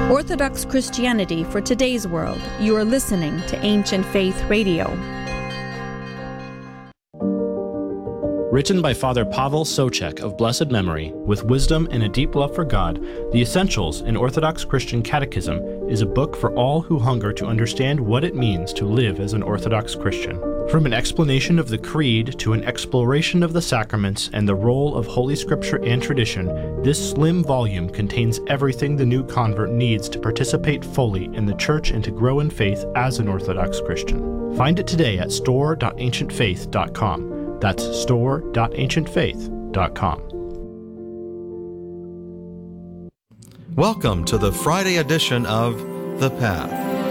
Orthodox Christianity for today's world. You are listening to Ancient Faith Radio. Written by Father Pavel Socek of blessed memory, with wisdom and a deep love for God, The Essentials in Orthodox Christian Catechism is a book for all who hunger to understand what it means to live as an Orthodox Christian. From an explanation of the Creed to an exploration of the sacraments and the role of Holy Scripture and tradition, this slim volume contains everything the new convert needs to participate fully in the Church and to grow in faith as an Orthodox Christian. Find it today at store.ancientfaith.com. That's store.ancientfaith.com. Welcome to the Friday edition of The Path.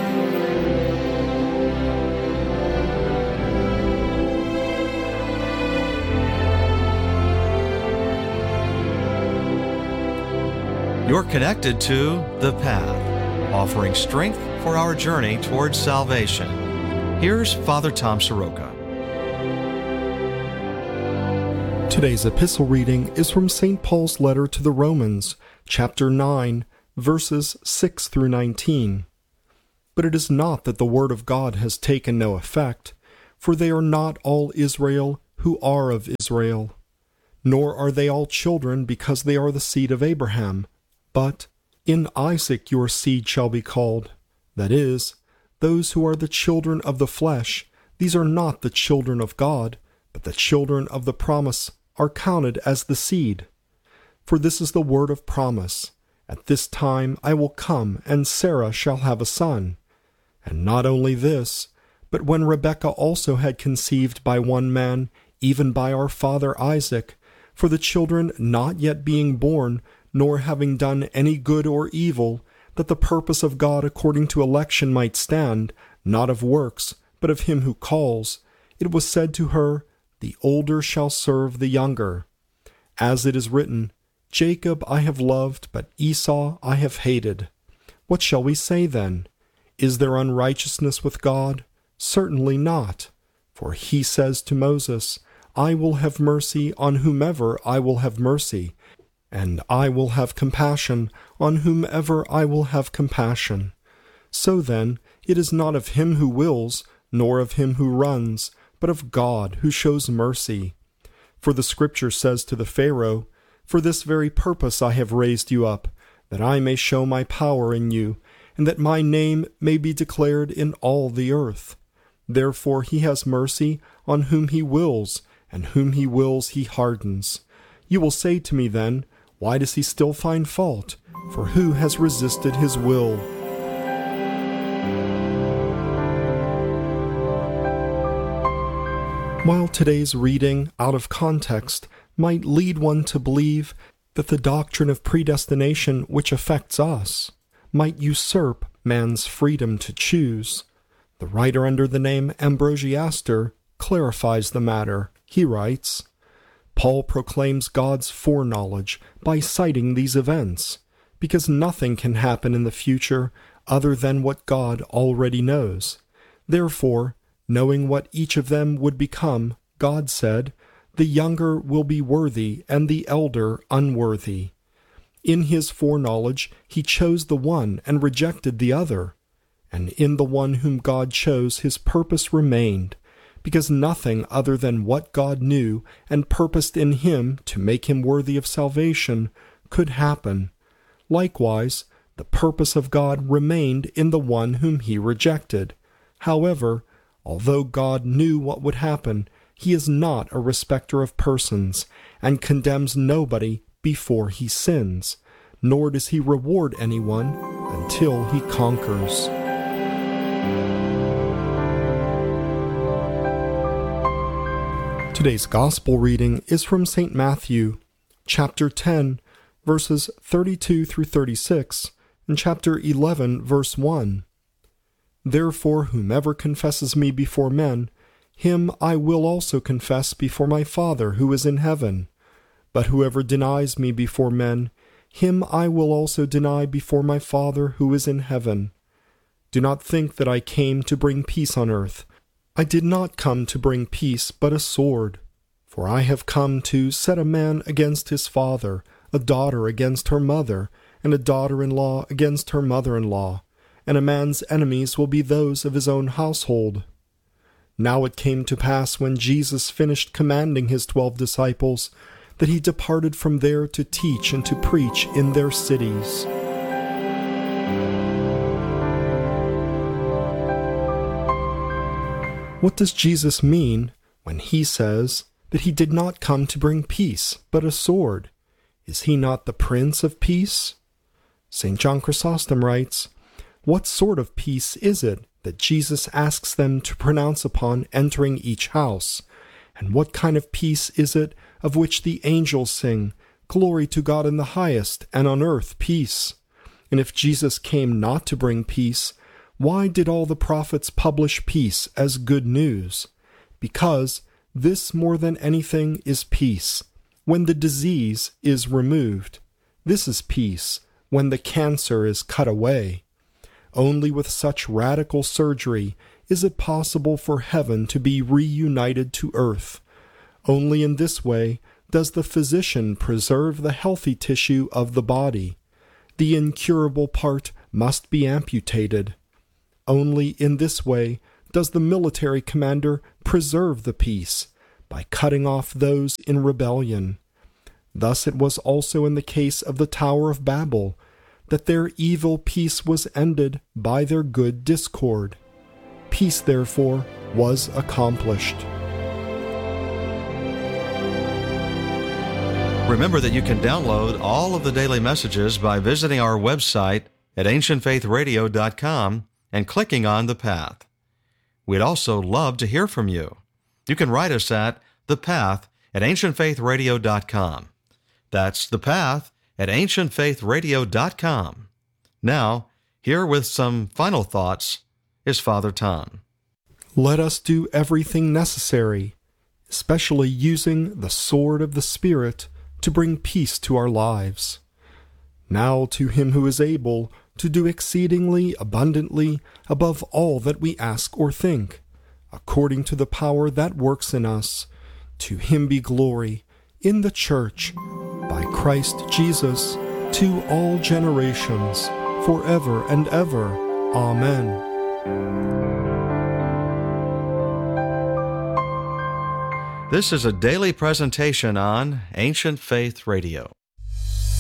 You're connected to The Path, offering strength for our journey towards salvation. Here's Father Tom Soroka. Today's epistle reading is from St. Paul's letter to the Romans, chapter 9, verses 6 through 19. But it is not that the word of God has taken no effect, for they are not all Israel who are of Israel, nor are they all children because they are the seed of Abraham, but in Isaac your seed shall be called. That is, those who are the children of the flesh, these are not the children of God, but the children of the promise are counted as the seed. For this is the word of promise, at this time I will come, and Sarah shall have a son. And not only this, but when Rebekah also had conceived by one man, even by our father Isaac, for the children not yet being born, nor having done any good or evil, that the purpose of God according to election might stand, not of works, but of him who calls, it was said to her, the older shall serve the younger. As it is written, Jacob I have loved, but Esau I have hated. What shall we say then? Is there unrighteousness with God? Certainly not. For he says to Moses, I will have mercy on whomever I will have mercy, and I will have compassion on whomever I will have compassion. So then, it is not of him who wills, nor of him who runs, but of God who shows mercy. For the Scripture says to the Pharaoh, For this very purpose I have raised you up, that I may show my power in you, and that my name may be declared in all the earth. Therefore he has mercy on whom he wills, and whom he wills he hardens. You will say to me then, Why does he still find fault? For who has resisted his will? While today's reading, out of context, might lead one to believe that the doctrine of predestination which affects us might usurp man's freedom to choose, the writer under the name Ambrosiaster clarifies the matter. He writes, Paul proclaims God's foreknowledge by citing these events, because nothing can happen in the future other than what God already knows. Therefore, knowing what each of them would become, God said, The younger will be worthy, and the elder unworthy. In his foreknowledge he chose the one and rejected the other. And in the one whom God chose his purpose remained, because nothing other than what God knew and purposed in him to make him worthy of salvation could happen. Likewise, the purpose of God remained in the one whom he rejected. However, although God knew what would happen, he is not a respecter of persons, and condemns nobody before he sins, nor does he reward anyone until he conquers. Today's Gospel reading is from St. Matthew, chapter 10, verses 32 through 36, and chapter 11, verse 1. Therefore, whomever confesses me before men, him I will also confess before my Father who is in heaven. But whoever denies me before men, him I will also deny before my Father who is in heaven. Do not think that I came to bring peace on earth. I did not come to bring peace, but a sword. For I have come to set a man against his father, a daughter against her mother, and a daughter-in-law against her mother-in-law, and a man's enemies will be those of his own household. Now it came to pass when Jesus finished commanding his 12 disciples, that he departed from there to teach and to preach in their cities. What does Jesus mean when he says that he did not come to bring peace, but a sword? Is he not the Prince of Peace? St. John Chrysostom writes, "What sort of peace is it that Jesus asks them to pronounce upon entering each house? And what kind of peace is it of which the angels sing, 'Glory to God in the highest, and on earth peace'? And if Jesus came not to bring peace, why did all the prophets publish peace as good news? Because this more than anything is peace, when the disease is removed. This is peace, when the cancer is cut away. Only with such radical surgery is it possible for heaven to be reunited to earth. Only in this way does the physician preserve the healthy tissue of the body. The incurable part must be amputated. Only in this way does the military commander preserve the peace, by cutting off those in rebellion. Thus it was also in the case of the Tower of Babel, that their evil peace was ended by their good discord. Peace, therefore, was accomplished." Remember that you can download all of the daily messages by visiting our website at ancientfaithradio.com and clicking on The Path. We'd also love to hear from you. You can write us at The Path at ancientfaithradio.com. That's The Path at ancientfaithradio.com. Now, here with some final thoughts is Father Tom. Let us do everything necessary, especially using the sword of the Spirit to bring peace to our lives. Now to him who is able to do exceedingly abundantly above all that we ask or think, according to the power that works in us, to him be glory in the Church, by Christ Jesus, to all generations, forever and ever. Amen. This is a daily presentation on Ancient Faith Radio.